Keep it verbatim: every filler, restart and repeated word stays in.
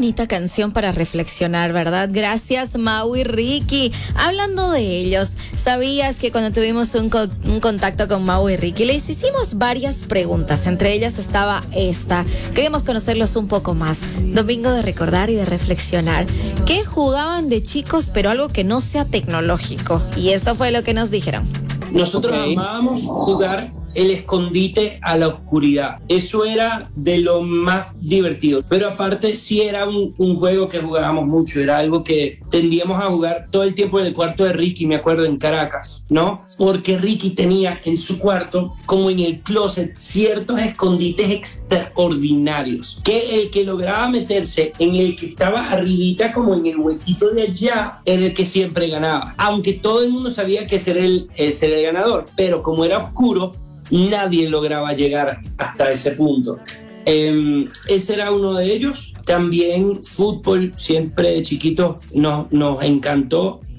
bonita canción para reflexionar, ¿verdad? Gracias, Mau y Ricky. Hablando de ellos, ¿sabías que cuando tuvimos un, co- un contacto con Mau y Ricky, les hicimos varias preguntas? Entre ellas estaba esta. Queríamos conocerlos un poco más. Domingo de recordar y de reflexionar. ¿Qué jugaban de chicos, pero algo que no sea tecnológico? Y esto fue lo que nos dijeron. Nosotros Ok. amábamos jugar el escondite a la oscuridad. Eso era de lo más divertido. Pero aparte sí era un, un juego que jugábamos mucho. Era algo que tendíamos a jugar todo el tiempo en el cuarto de Ricky, me acuerdo, en Caracas, ¿no? Porque Ricky tenía en su cuarto, como en el closet, ciertos escondites extraordinarios. Que el que lograba meterse en el que estaba arribita, como en el huequito de allá, era el que siempre ganaba. Aunque todo el mundo sabía que ese era el, ese era el ganador. Pero como era oscuro, nadie lograba llegar hasta ese punto. Eh, ese era uno de ellos. También fútbol, siempre de chiquitos nos, nos encantó.